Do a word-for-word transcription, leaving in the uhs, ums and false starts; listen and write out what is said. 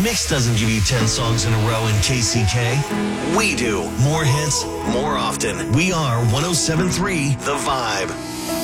Mix doesn't give you ten songs in a row in K C K. We do. More hits, more often. We are one oh seven point three The Vibe.